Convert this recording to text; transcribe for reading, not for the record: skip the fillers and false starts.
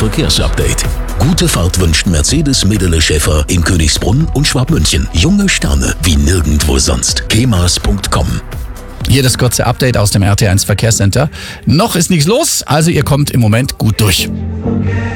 Verkehrsupdate. Gute Fahrt wünscht Mercedes Medele Schäfer in Königsbrunn und Schwabmünchen. Junge Sterne wie nirgendwo sonst. kemas.com. Hier das kurze Update aus dem RT1 Verkehrscenter. Noch ist nichts los, also ihr kommt im Moment gut durch.